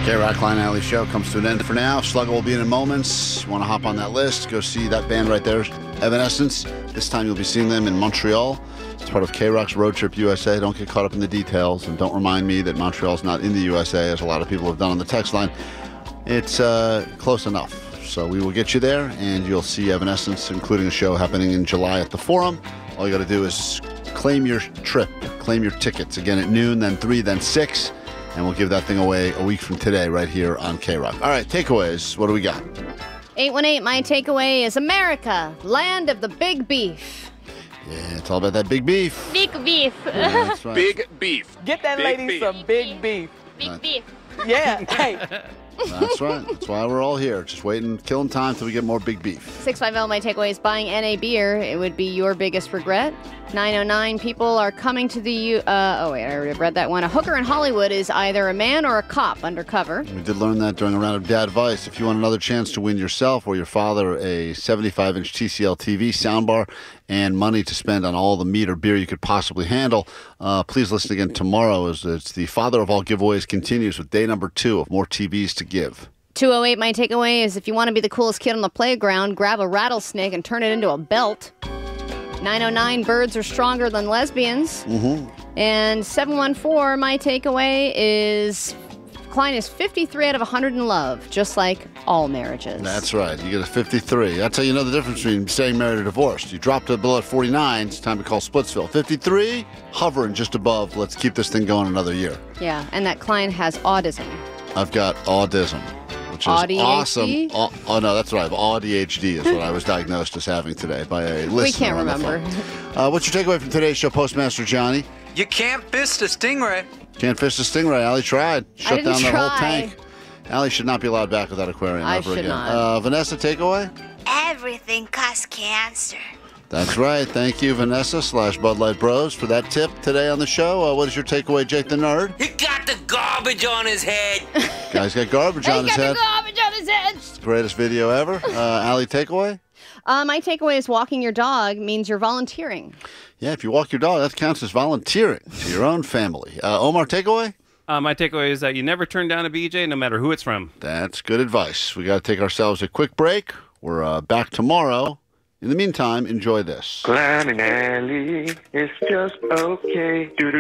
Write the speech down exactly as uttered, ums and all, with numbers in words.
K-Rock Line Alley Show comes to an end for now. Sluggo will be in in moments. Want to hop on that list? Go see that band right there, Evanescence. This time you'll be seeing them in Montreal. It's part of K-Rock's Road Trip U S A. Don't get caught up in the details, and don't remind me that Montreal's not in the U S A, as a lot of people have done on the text line. It's uh, close enough. So we will get you there, and you'll see Evanescence, including a show happening in July at the Forum. All you got to do is claim your trip, claim your tickets. Again, at noon, then three, then six. And we'll give that thing away a week from today right here on K-Rock. All right, takeaways. What do we got? eight one eight, my takeaway is America, land of the big beef. Yeah, it's all about that big beef. Big beef. Yeah, that's right. Big beef. Get that Big lady beef. some big beef. Big Right. beef. Yeah. Hey. That's right. That's why we're all here. Just waiting, killing time till we get more big beef. six five zero, my takeaway is buying N A beer. It would be your biggest regret. nine oh nine, people are coming to the, U- uh, oh wait, I already read that one. A hooker in Hollywood is either a man or a cop undercover. We did learn that during a round of Dad Advice. If you want another chance to win yourself or your father a seventy-five inch T C L T V soundbar and money to spend on all the meat or beer you could possibly handle, uh, please listen again tomorrow as it's the Father of All Giveaways continues with day number two of more T Vs to give. two oh eight, my takeaway is if you want to be the coolest kid on the playground, grab a rattlesnake and turn it into a belt. nine oh nine, birds are stronger than lesbians. Mm-hmm. And seven one four, my takeaway is Klein is fifty-three out of one hundred in love, just like all marriages. That's right. You get a fifty-three. That's how you know the difference between staying married or divorced. You drop to below forty-nine, it's time to call Splitsville. fifty-three, hovering just above. Let's keep this thing going another year. Yeah, and that Klein has autism. I've got autism, which is A D H D? awesome. Oh, oh, no, that's right. A D H D is what I was diagnosed as having today by a listener. We can't on the remember. phone. Uh, what's your takeaway from today's show, Postmaster Johnny? You can't fist a stingray. Can't fish the stingray. Allie tried. Shut didn't down that whole try. tank. Allie should not be allowed back with that aquarium I ever should again. not. Uh, Vanessa, takeaway? Everything causes cancer. That's right. Thank you, Vanessa slash Bud Light Bros, for that tip today on the show. Uh, what is your takeaway, Jake the Nerd? He got the garbage on his head. Guy's got garbage on his got head. the garbage on his head. Greatest video ever. Uh, Allie, takeaway? Uh, my takeaway is walking your dog means you're volunteering. Yeah, if you walk your dog, that counts as volunteering to your own family. Uh, Omar, takeaway? Uh, my takeaway is that you never turn down a B J, no matter who it's from. That's good advice. We got to take ourselves a quick break. We're uh, back tomorrow. In the meantime, enjoy this. Klein and Alley, it's just okay. Doo-doo.